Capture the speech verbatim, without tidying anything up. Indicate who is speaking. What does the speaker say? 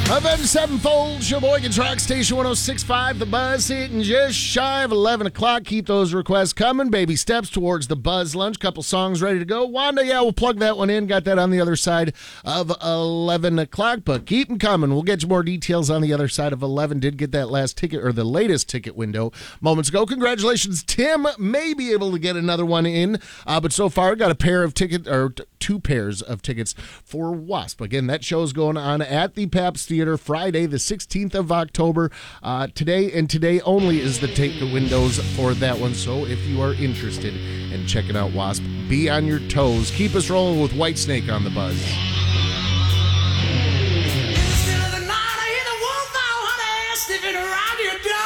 Speaker 1: Avenged Sevenfold, Sheboygan's Rock Station one oh six point five, The Buzz, hitting just shy of eleven o'clock. Keep those requests coming. Baby steps towards the Buzz Lunch. Couple songs ready to go. Wanda, yeah, we'll plug that one in. Got that on the other side of eleven o'clock, but keep them coming. We'll get you more details on the other side of eleven. Did get that last ticket, or the latest ticket window moments ago. Congratulations, Tim. May be able to get another one in, uh, but so far got a pair of tickets, or t- two pairs of tickets for Wasp. Again, that show's going on at the Pabst Theater Friday, the sixteenth of October. Uh, today and today only is the take the windows for that one. So if you are interested in checking out Wasp, be on your toes. Keep us rolling with Whitesnake on the Buzz.